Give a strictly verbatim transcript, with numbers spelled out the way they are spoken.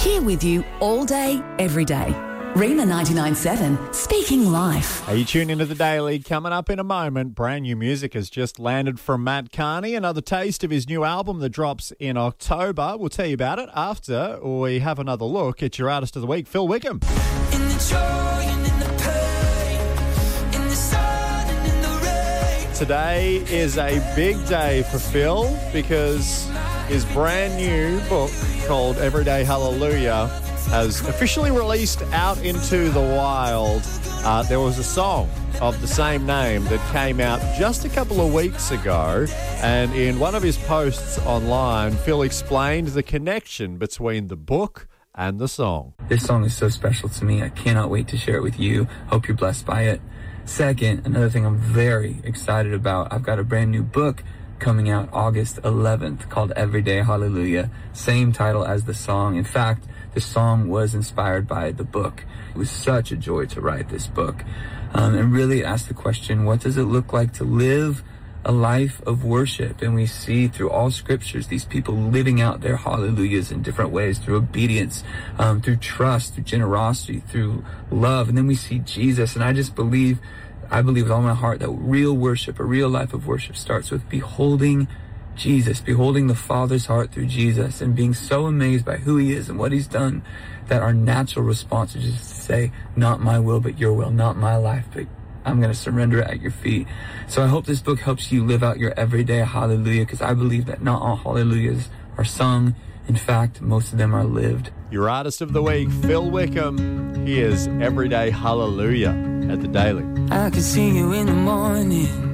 Here with you all day, every day. Rima ninety-nine point seven, speaking life. Hey, you tune into The Daily. Coming up in a moment, brand new music has just landed from Matt Carney. Another taste of his new album that drops in October. We'll tell you about it after we have another look at your Artist of the Week, Phil Wickham. In the joy and in the pain, in the sun and in the rain. Today is a big day for Phil because his brand new book called Everyday Hallelujah has officially released out into the wild. Uh, there was a song of the same name that came out just a couple of weeks ago, and in one of his posts online, Phil explained the connection between the book and the song. This song is so special to me. I cannot wait to share it with you. Hope you're blessed by it. Second, another thing I'm very excited about, I've got a brand new book coming out August eleventh called Everyday Hallelujah. Same title as the song. In fact, the song was inspired by the book. It was such a joy to write this book. Um, and really ask the question, what does it look like to live a life of worship? And we see through all scriptures these people living out their hallelujahs in different ways, through obedience, um, through trust, through generosity, through love. And then we see Jesus. And I just believe, I believe with all my heart that real worship, a real life of worship starts with beholding Jesus, beholding the Father's heart through Jesus and being so amazed by who he is and what he's done that our natural response is just to say, not my will, but your will, not my life, but I'm going to surrender it at your feet. So I hope this book helps you live out your everyday hallelujah, because I believe that not all hallelujahs are sung. In fact, most of them are lived. Your Artist of the Week, Phil Wickham. Here's Everyday Hallelujah at The Daily. I can see you in the morning,